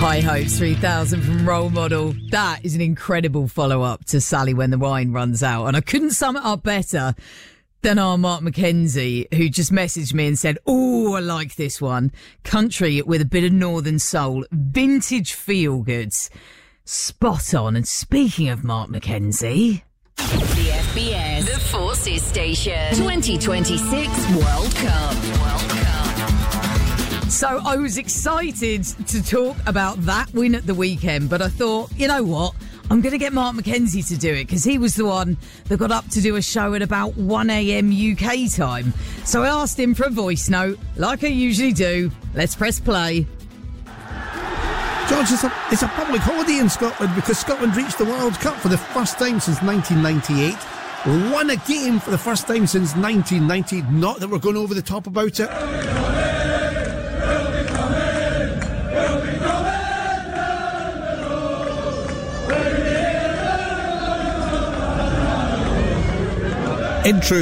High Hopes 3000 from Role Model. That is an incredible follow-up to Sally When the Wine Runs Out. And I couldn't sum it up better than our Mark McKenzie, who just messaged me and said, oh, I like this one. Country with a bit of northern soul. Vintage feel-goods. Spot on. And speaking of Mark McKenzie... The FBS, the Forces Station, 2026 World Cup. So I was excited to talk about that win at the weekend, but I thought, you know what? I'm going to get Mark McKenzie to do it because he was the one that got up to do a show at about 1 a.m. UK time. So I asked him for a voice note, like I usually do. Let's press play. George, it's a public holiday in Scotland because Scotland reached the World Cup for the first time since 1998. Won a game for the first time since 1990. Not that we're going over the top about it. In truth,